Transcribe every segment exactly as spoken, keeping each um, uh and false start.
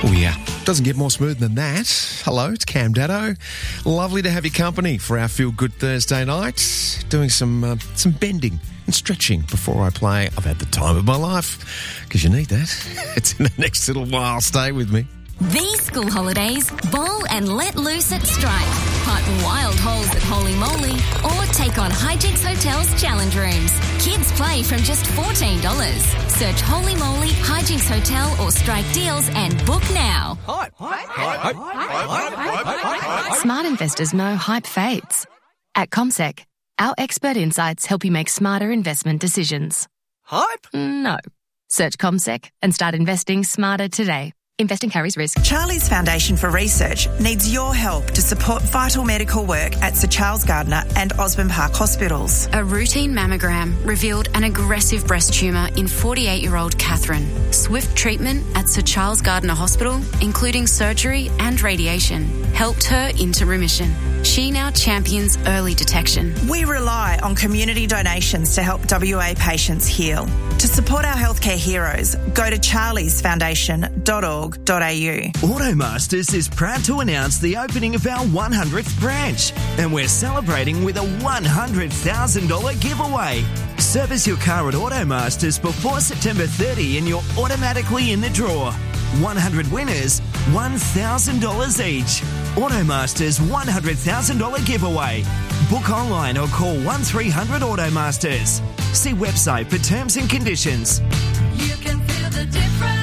Oh, yeah. Doesn't get more smooth than that. Hello, it's Cam Daddo. Lovely to have your company for our Feel Good Thursday night. Doing some uh, some bending and stretching before I play I've Had the Time of My Life, because you need that. It's in the next little while. Stay with me. These school holidays, bowl and let loose at Stripe. Pipe wild holes at Holy Moly or take on Hijinks Hotel's challenge rooms. Kids play from just fourteen dollars. Search Holy Moly, Hijinks Hotel or Strike Deals and book now. Hype, hype, hype, hype, hype, hype, hype, hype. Smart investors know hype fades. At CommSec, our expert insights help you make smarter investment decisions. Hype? No. Search CommSec and start investing smarter today. Investing carries risk. Charlie's Foundation for Research needs your help to support vital medical work at Sir Charles Gardner and Osborne Park hospitals. A routine mammogram revealed an aggressive breast tumour in forty-eight-year-old Catherine. Swift treatment at Sir Charles Gardner Hospital, including surgery and radiation, helped her into remission. She now champions early detection. We rely on community donations to help W A patients heal. To support our healthcare heroes, go to charlies foundation dot org dot a u. Automasters is proud to announce the opening of our one hundredth branch, and we're celebrating with a one hundred thousand dollars giveaway. Service your car at Automasters before September thirtieth and you're automatically in the draw. one hundred winners, one thousand dollars each. Automasters one hundred thousand dollars giveaway. Book online or call one three hundred Automasters. See website for terms and conditions. You can feel the difference.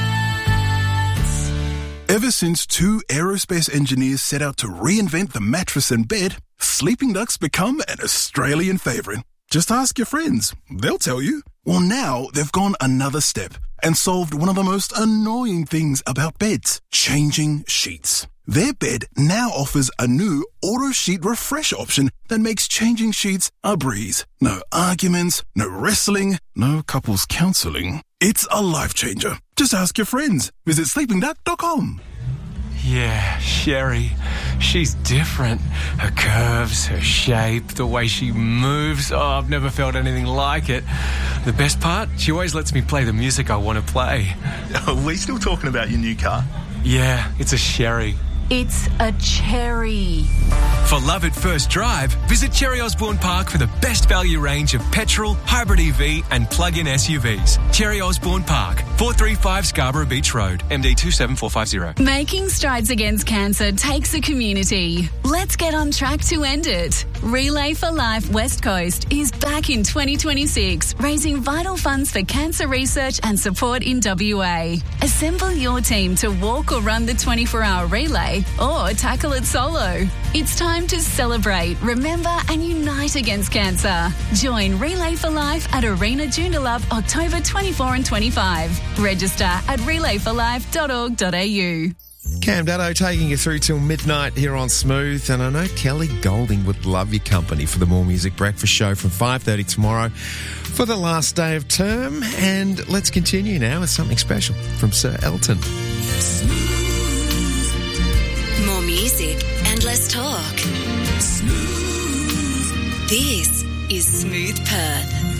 Ever since two aerospace engineers set out to reinvent the mattress and bed, Sleeping Duck's become an Australian favourite. Just ask your friends. They'll tell you. Well, now they've gone another step and solved one of the most annoying things about beds, changing sheets. Their bed now offers a new auto sheet refresh option that makes changing sheets a breeze. No arguments, no wrestling, no couples counselling. It's a life changer. Just ask your friends. Visit sleeping duck dot com. Yeah, Sherry. She's different. Her curves, her shape, the way she moves. Oh, I've never felt anything like it. The best part? She always lets me play the music I want to play. Are we still talking about your new car? Yeah, it's a Sherry. It's a cherry. For love at first drive, visit Cherry Osborne Park for the best value range of petrol, hybrid E V and plug-in S U Vs. Cherry Osborne Park, four thirty-five Scarborough Beach Road, M D two seven four five zero. Making strides against cancer takes a community. Let's get on track to end it. Relay for Life West Coast is back in twenty twenty-six, raising vital funds for cancer research and support in W A. Assemble your team to walk or run the twenty-four hour relay or tackle it solo. It's time to celebrate, remember and unite against cancer. Join Relay for Life at Arena Joondalup October twenty-fourth and twenty-fifth. Register at relay for life dot org dot a u. Cam Daddo taking you through till midnight here on Smooth, and I know Kelly Golding would love your company for the More Music Breakfast Show from five thirty tomorrow for the last day of term. And let's continue now with something special from Sir Elton. More music and less talk. Smooth. This is Smooth Perth.